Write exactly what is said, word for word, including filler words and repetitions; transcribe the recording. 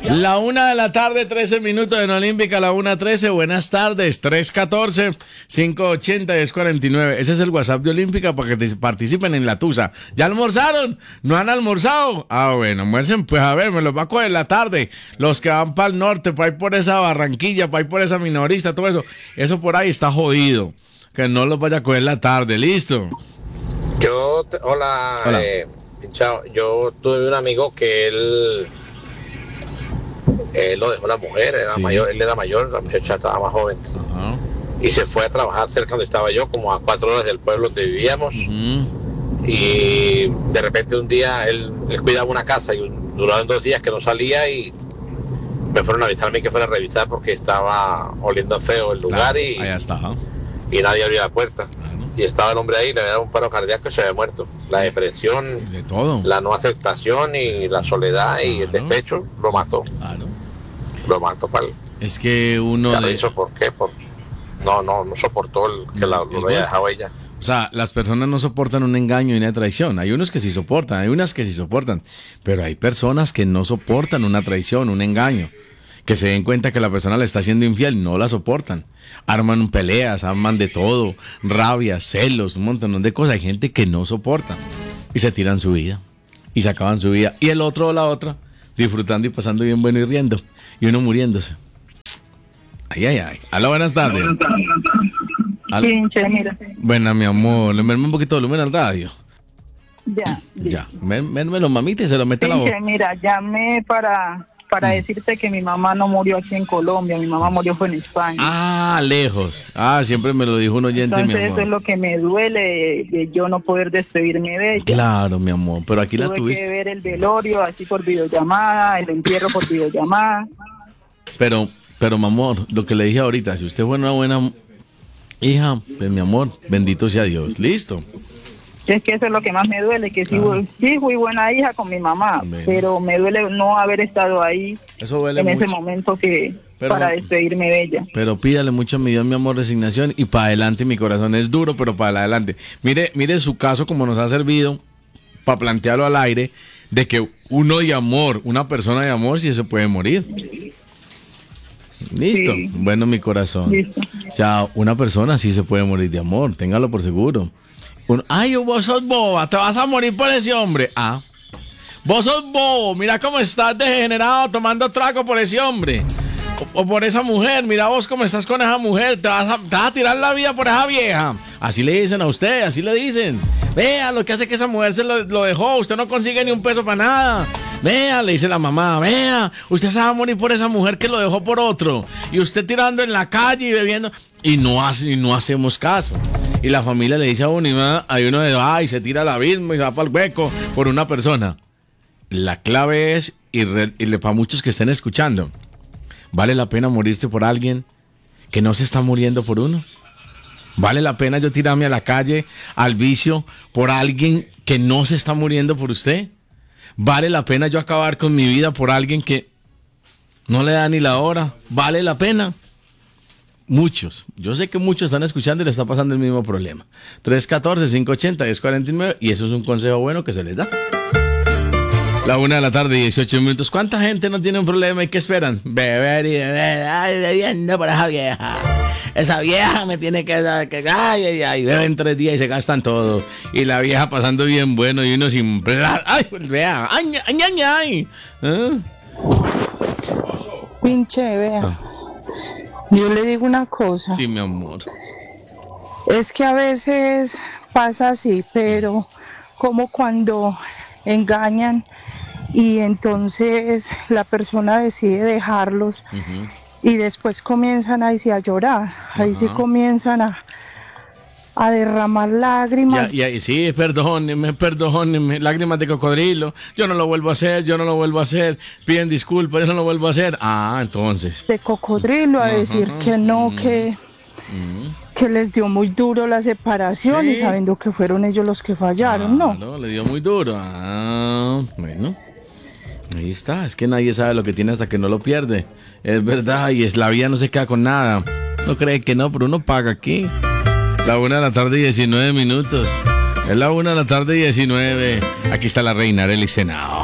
La una de la tarde, trece minutos en Olímpica, la una trece. Buenas tardes, tres catorce, cinco ochenta, diez cuarenta y nueve. Ese es el WhatsApp de Olímpica para que te participen en la tusa. ¿Ya almorzaron? ¿No han almorzado? Ah, bueno, almuercen, pues a ver, me los va a coger la tarde. Los que van para el norte, para ir por esa Barranquilla, para ir por esa Minorista, todo eso. Eso por ahí está jodido. Que no los vaya a coger la tarde, ¿listo? Yo, te, hola, hola. Eh, chao. Yo tuve un amigo que él... Él lo dejó la mujer, era Sí. mayor, él era mayor, la muchacha estaba más joven. Ajá. Y se fue a trabajar cerca donde estaba yo, como a cuatro horas del pueblo donde vivíamos. Uh-huh. Y de repente un día él, él cuidaba una casa y un, duraron dos días que no salía y me fueron a avisar a mí que fuera a revisar porque estaba oliendo feo el lugar. Claro, y, allá está. ¿eh? y nadie abría la puerta. Claro. Y estaba el hombre ahí, le había dado un paro cardíaco y se había muerto. La depresión, De todo. la no aceptación y la soledad y el Claro. despecho lo mató. Claro. Lo mató para el Es que uno Ya lo de... hizo, ¿por qué? Por... No, no, no soportó el que la, lo haya dejado ella. O sea, las personas no soportan un engaño y una traición. Hay unos que sí soportan, hay unas que sí soportan. Pero hay personas que no soportan una traición, un engaño. Que se den cuenta que la persona le está siendo infiel, no la soportan. Arman peleas, arman de todo, rabia, celos, un montón de cosas. Hay gente que no soporta y se tiran su vida y se acaban su vida. Y el otro o la otra disfrutando y pasando bien bueno y riendo. Y uno muriéndose. Ay, ay, ay. Aló, buenas tardes. Aló. Pinche, mira. Buena, mi amor. Le merme un poquito de volumen al radio. Ya. Ya. Mérmelo, mamita, y se lo mete a la Pinche, boca. mira, llamé para, para Mm. decirte que mi mamá no murió aquí en Colombia, mi mamá murió fue en España. Ah, lejos. Ah, siempre me lo dijo un oyente, mi Entonces eso es amor. lo que me duele de, de yo no poder despedirme de ella. Claro, mi amor. Pero aquí la Tuve que tuviste. ver el velorio así por videollamada, el entierro por videollamada. Pero, pero, mi amor, lo que le dije ahorita, si usted fue una buena hija, pues, mi amor, bendito sea Dios. Listo. Es que eso es lo que más me duele, que sí, Claro. sí fui buena hija con mi mamá, Bueno. pero me duele no haber estado ahí Eso duele en ese mucho. momento que Pero- para despedirme de ella. Pero pídale mucho a mi Dios, mi amor, resignación y para adelante mi corazón. Es duro, pero para adelante. Mire, mire su caso como nos ha servido para plantearlo al aire de que uno de amor, una persona de amor, sí se puede morir. Listo. Sí. Bueno, mi corazón. Listo. O sea, una persona sí se puede morir de amor, téngalo por seguro. Un- Ay, vos sos boba, te vas a morir por ese hombre. Ah, vos sos bobo, mira cómo estás degenerado tomando trago por ese hombre. O, o por esa mujer, mira vos cómo estás con esa mujer, te vas, a, te vas a tirar la vida por esa vieja. Así le dicen a usted, así le dicen. Vea lo que hace que esa mujer se lo, lo dejó, usted no consigue ni un peso para nada. Vea, le dice la mamá, vea, usted se va a morir por esa mujer que lo dejó por otro. Y usted tirando en la calle y bebiendo. Y no, hace, y no hacemos caso. Y la familia le dice a uno, y va- hay uno de, ay, se tira al abismo y se va para el hueco por una persona. La clave es, y, re- y le- para muchos que estén escuchando, ¿vale la pena morirse por alguien que no se está muriendo por uno? ¿Vale la pena yo tirarme a la calle, al vicio, por alguien que no se está muriendo por usted? ¿Vale la pena yo acabar con mi vida por alguien que no le da ni la hora? ¿Vale la pena? Muchos. Yo sé que muchos están escuchando y le está pasando el mismo problema. tres catorce, cinco ochenta, diez cuarenta y nueve y eso es un consejo bueno que se les da. La una de la tarde, dieciocho minutos. ¿Cuánta gente no tiene un problema y qué esperan? Beber y beber. Ay, bebiendo por esa vieja. Esa vieja me tiene que dar que ay, ay, ay. Beben tres días y se gastan todo. Y la vieja pasando bien bueno y uno sin plan. Ay, pues vea. Ay, ay, ay, ay. ¿Ah? Pinche, vea. Ah. Yo le digo una cosa. Sí, mi amor. Es que a veces pasa así, pero como cuando engañan y entonces la persona decide dejarlos Ujú. y después comienzan ahí sí a llorar, ahí sí Ajá. comienzan a, a derramar lágrimas. Ya, ya, sí, perdónenme, perdónenme, lágrimas de cocodrilo. Yo no lo vuelvo a hacer, yo no lo vuelvo a hacer. Piden disculpas, yo no lo vuelvo a hacer. Ah, entonces. De cocodrilo a decir Ajá. que no, Mm. que, Mm. que les dio muy duro la separación Sí. y sabiendo que fueron ellos los que fallaron, Ah, ¿no? le dio muy duro. Ah, bueno. Ahí está. Es que nadie sabe lo que tiene hasta que no lo pierde. Es verdad. Y es la vida no se queda con nada. No cree que no, pero uno paga aquí. La una de la tarde, diecinueve minutos. Es la una de la tarde, diecinueve. Aquí está la reina del Senado.